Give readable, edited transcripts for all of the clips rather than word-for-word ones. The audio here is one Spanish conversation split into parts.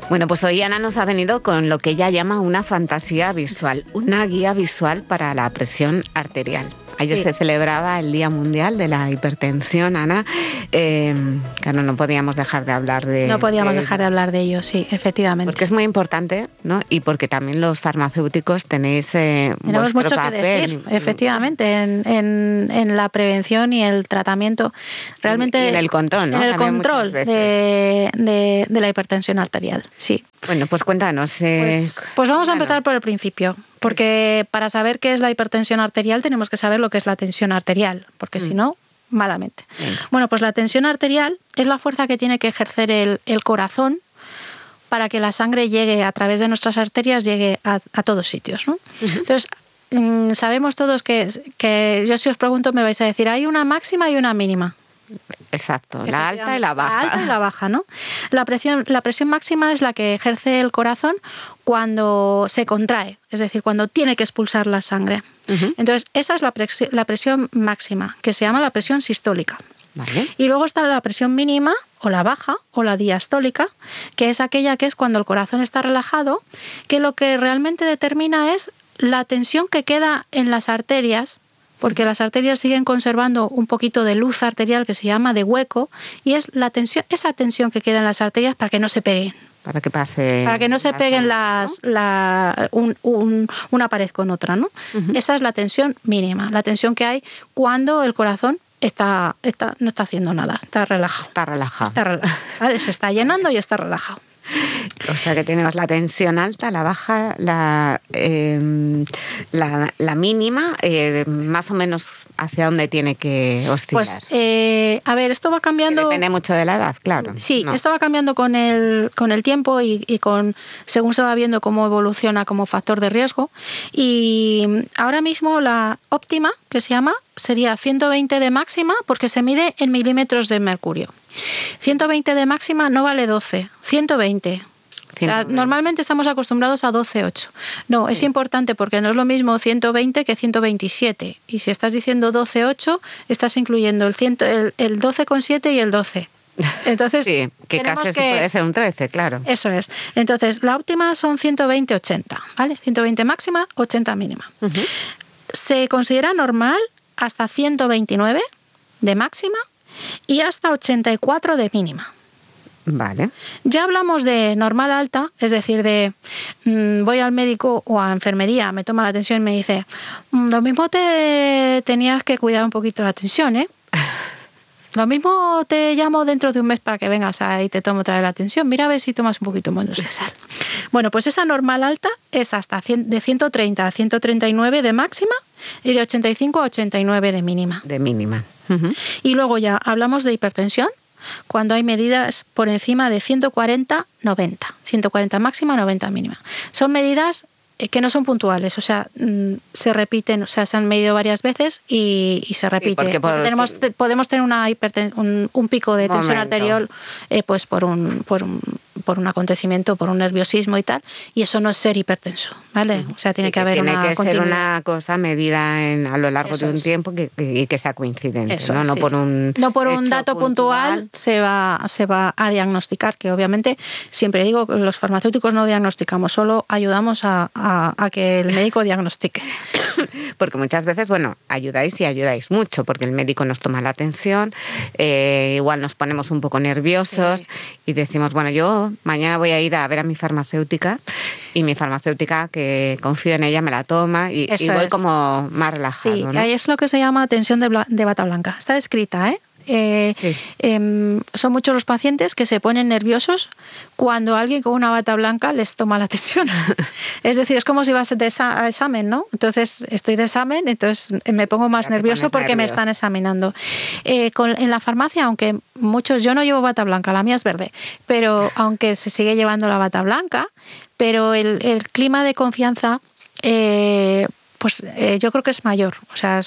Bueno, pues hoy Ana nos ha venido con lo que ella llama una fantasía visual, una guía visual para la presión arterial. Ayer se celebraba el Día Mundial de la Hipertensión, Ana. Claro, no podíamos dejar de hablar de... No podíamos dejar de hablar de ello, sí, efectivamente. Porque es muy importante, ¿no? Y porque también los farmacéuticos tenéis tenemos mucho que decir, efectivamente, en la prevención y el tratamiento. Realmente... Y en el control, ¿no? En el control de la hipertensión arterial, sí. Bueno, pues cuéntanos. Pues vamos a empezar por el principio. Porque para saber qué es la hipertensión arterial tenemos que saber lo que es la tensión arterial, porque si no, malamente. Bueno, pues la tensión arterial es la fuerza que tiene que ejercer el corazón para que la sangre llegue a través de nuestras arterias, llegue a todos sitios, ¿no? Entonces, sabemos todos que yo si os pregunto me vais a decir, hay una máxima y una mínima. Exacto, la alta y la baja. La alta y la baja, ¿no? La presión máxima es la que ejerce el corazón cuando se contrae, es decir, cuando tiene que expulsar la sangre. Entonces, esa es la presión máxima, que se llama la presión sistólica. Vale. Y luego está la presión mínima, o la baja, o la diastólica, que es aquella que es cuando el corazón está relajado, que lo que realmente determina es la tensión que queda en las arterias, porque las arterias siguen conservando un poquito de luz arterial que se llama de hueco, y es la tensión, esa tensión que queda en las arterias para que no se peguen. Para que pase. Para que no se peguen una pared con otra, ¿no? Esa es la tensión mínima, la tensión que hay cuando el corazón no está haciendo nada, está relajado. Está relajado. ¿Vale? Se está llenando y está relajado. O sea que tenemos la tensión alta, la baja, la mínima, más o menos hacia dónde tiene que oscilar. Pues, a ver, esto va cambiando... Que depende mucho de la edad, claro. Sí, ¿no? Esto va cambiando con el tiempo y según se va viendo cómo evoluciona como factor de riesgo. Y ahora mismo la óptima, que se llama, sería 120 de máxima, porque se mide en milímetros de mercurio. 120 de máxima no vale 12, 120. O sea, normalmente estamos acostumbrados a 12,8. No, es importante porque no es lo mismo 120 que 127. Y si estás diciendo 12,8, estás incluyendo el 12,7 y el 12. Entonces, sí, que casi puede ser un 13, claro. Eso es. Entonces, la óptima son 120-80, ¿vale? 120 máxima, 80 mínima. Se considera normal hasta 129 de máxima y hasta 84 de mínima. Vale. Ya hablamos de normal alta, es decir, de voy al médico o a enfermería, me toma la tensión y me dice, lo mismo te tenías que cuidar un poquito la tensión, ¿eh? Lo mismo te llamo dentro de un mes para que vengas y te tomo otra vez la tensión. Mira a ver si tomas un poquito menos de sal. Bueno, pues esa normal alta es hasta de 130 a 139 de máxima y de 85 a 89 de mínima. De mínima. Y luego ya hablamos de hipertensión cuando hay medidas por encima de 140, 90. 140 máxima, 90 mínima. Son medidas que no son puntuales, o sea, se repiten, o sea, se han medido varias veces y se repite. Sí, porque podemos tener un pico de tensión arterial pues por un acontecimiento, por un nerviosismo y tal, y eso no es ser hipertenso, ¿vale? O sea, tiene que haber una continuidad. Tiene que ser una cosa medida a lo largo de un tiempo y que sea coincidente, eso ¿no? Es, no sí. por un dato puntual se va a diagnosticar, que obviamente siempre digo que los farmacéuticos no diagnosticamos, solo ayudamos a que el médico diagnostique. Porque muchas veces, ayudáis y ayudáis mucho, porque el médico nos toma la atención, igual nos ponemos un poco nerviosos y decimos, yo mañana voy a ir a ver a mi farmacéutica y mi farmacéutica, que confío en ella, me la toma y voy como más relajado. Sí, ¿no? Ahí es lo que se llama tensión de bata blanca. Está escrita, ¿eh? Son muchos los pacientes que se ponen nerviosos cuando alguien con una bata blanca les toma la tensión. Es decir, es como si vas a examen, ¿no? Entonces estoy de examen, entonces me pongo más nervioso porque me están examinando. En la farmacia, aunque yo no llevo bata blanca, la mía es verde, pero aunque se sigue llevando la bata blanca, pero el clima de confianza yo creo que es mayor. O sea,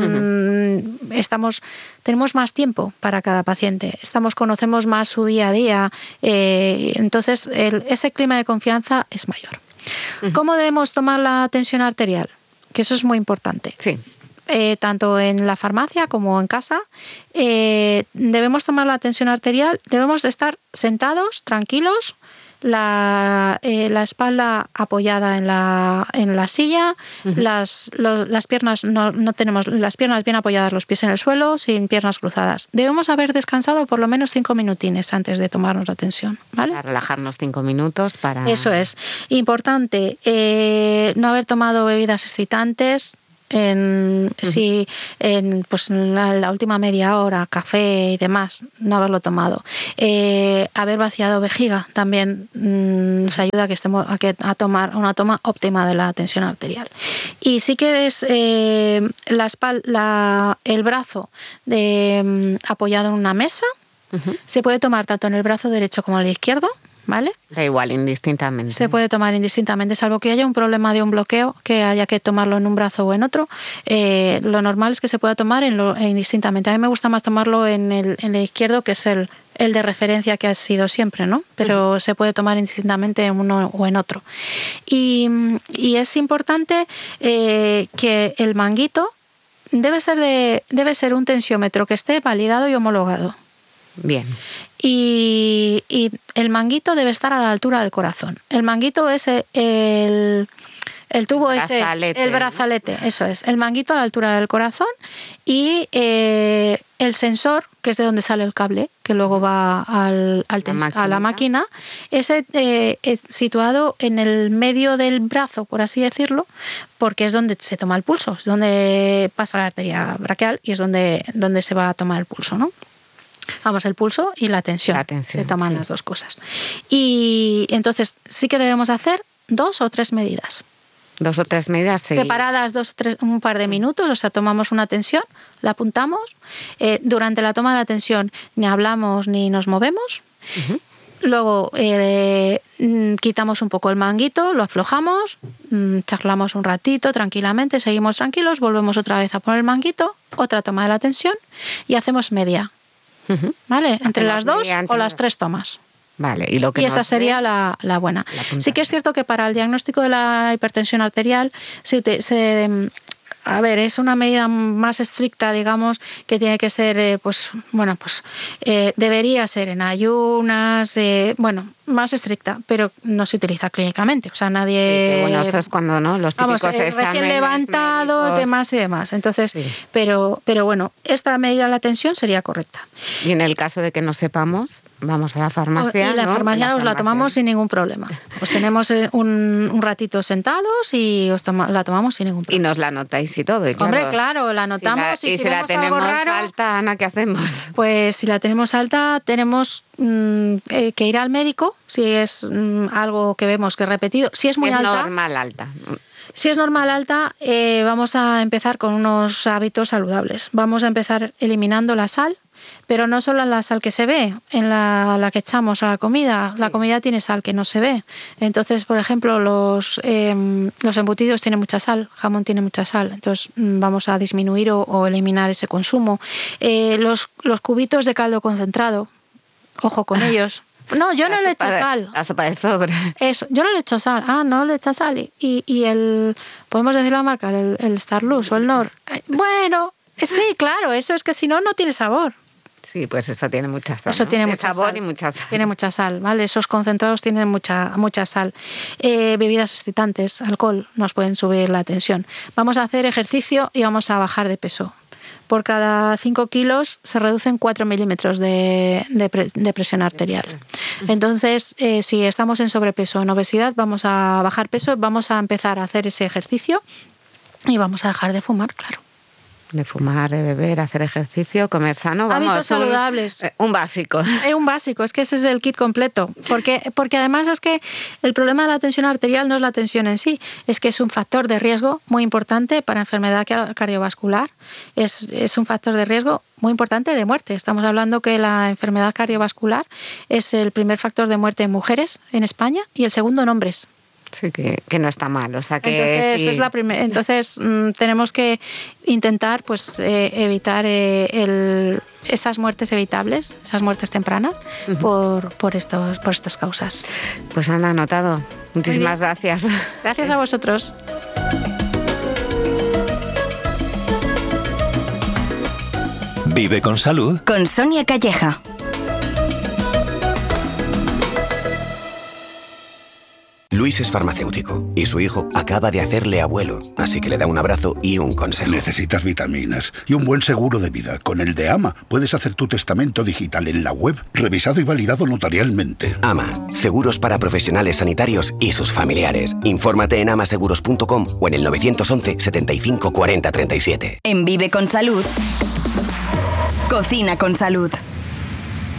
tenemos más tiempo para cada paciente, conocemos más su día a día, entonces ese clima de confianza es mayor. ¿Cómo debemos tomar la tensión arterial? Que eso es muy importante. Sí. tanto en la farmacia como en casa. Debemos tomar la tensión arterial, debemos estar sentados, tranquilos, la espalda apoyada en la silla, las piernas no tenemos las piernas bien apoyadas, los pies en el suelo, sin piernas cruzadas. Debemos haber descansado por lo menos 5 minutines antes de tomarnos la tensión, ¿vale? Para relajarnos 5 minutos para... Eso es. Importante, no haber tomado bebidas excitantes. Si en la última media hora, café y demás, no haberlo tomado. Haber vaciado vejiga también nos ayuda a tomar una toma óptima de la tensión arterial. Y sí que es el brazo apoyado en una mesa. Se puede tomar tanto en el brazo derecho como en el izquierdo, ¿vale? Da igual, indistintamente. Se puede tomar indistintamente, salvo que haya un problema de un bloqueo, que haya que tomarlo en un brazo o en otro. Lo normal es que se pueda tomar indistintamente. A mí me gusta más tomarlo en el izquierdo, que es el de referencia que ha sido siempre, ¿no? Pero se puede tomar indistintamente en uno o en otro. Y es importante que el manguito debe ser un tensiómetro que esté validado y homologado. Bien. Y el manguito debe estar a la altura del corazón. El manguito es el tubo ese, el brazalete, ¿no? Eso es, el manguito a la altura del corazón y el sensor, que es de donde sale el cable, que luego va a la máquina, ese situado en el medio del brazo, por así decirlo, porque es donde se toma el pulso, es donde pasa la arteria braquial y es donde se va a tomar el pulso, ¿no? Vamos, el pulso y la tensión. Se toman las dos cosas. Y entonces sí que debemos hacer 2 o 3 medidas. 2 o 3 medidas separadas, 2 o 3, un par de minutos. O sea, tomamos una tensión, la apuntamos. Durante la toma de la tensión ni hablamos ni nos movemos. Luego quitamos un poco el manguito, lo aflojamos, charlamos un ratito tranquilamente, seguimos tranquilos, volvemos otra vez a poner el manguito, otra toma de la tensión y hacemos media. ¿Vale? Entre las 2 o las 3 tomas. Vale, y esa sería la buena. Sí que es cierto que para el diagnóstico de la hipertensión arterial es una medida más estricta, digamos, que tiene que ser, debería ser en ayunas, más estricta, pero no se utiliza clínicamente. O sea, nadie... Sí, eso es cuando, ¿no? Los típicos exámenes recién levantado, médicos. Demás y demás. Entonces, sí. Pero bueno, esta medida de la tensión sería correcta. Y en el caso de que no sepamos, vamos a la farmacia. Y la farmacia nos la tomamos sin ningún problema. Pues tenemos un ratito sentados y la tomamos sin ningún problema. Y nos la anotáis y todo. Y claro, hombre, claro, la anotamos y si la tenemos raro, alta, Ana, ¿qué hacemos? Pues si la tenemos alta, tenemos que ir al médico, si es algo que vemos que es repetido. Si es muy alta. Normal alta. Si es normal alta, vamos a empezar con unos hábitos saludables. Vamos a empezar eliminando la sal, pero no solo la sal que se ve, en la que echamos a la comida. Sí. La comida tiene sal que no se ve. Entonces, por ejemplo, los embutidos tienen mucha sal, jamón tiene mucha sal. Entonces, vamos a disminuir o eliminar ese consumo. Los cubitos de caldo concentrado, ojo con ellos. No, yo no le echo sal. La sopa de sobre. Eso, yo no le echo sal. No le echa sal. Y podemos decir la marca, el Starlux o el Nor. Bueno, sí, claro, eso es que si no tiene sabor. Sí, pues eso tiene mucha sal. Eso, ¿no? Tiene mucha sabor sal. Y mucha sal. Tiene mucha sal, ¿vale? Esos concentrados tienen mucha sal. Bebidas excitantes, alcohol, nos pueden subir la tensión. Vamos a hacer ejercicio y vamos a bajar de peso. Por cada 5 kilos se reducen 4 milímetros de presión arterial. Entonces, si estamos en sobrepeso o en obesidad, vamos a bajar peso, vamos a empezar a hacer ese ejercicio y vamos a dejar de fumar, claro. De fumar, de beber, hacer ejercicio, comer sano. Hábitos saludables. Un básico. Un básico, es que ese es el kit completo. Porque además es que el problema de la tensión arterial no es la tensión en sí, es que es un factor de riesgo muy importante para enfermedad cardiovascular. Es un factor de riesgo muy importante de muerte. Estamos hablando que la enfermedad cardiovascular es el primer factor de muerte en mujeres en España y el segundo en hombres. Sí, que no está mal. O sea, que entonces, sí. Entonces tenemos que intentar evitar esas muertes evitables, esas muertes tempranas, por estas causas. Pues Ana, anotado. Muchísimas gracias. Gracias a vosotros. Vive con salud. Con Sonia Calleja. Luis es farmacéutico y su hijo acaba de hacerle abuelo, así que le da un abrazo y un consejo. Necesitas vitaminas y un buen seguro de vida. Con el de AMA puedes hacer tu testamento digital en la web, revisado y validado notarialmente. AMA, seguros para profesionales sanitarios y sus familiares. Infórmate en amaseguros.com o en el 911 75 40 37. En Vive con Salud. Cocina con salud.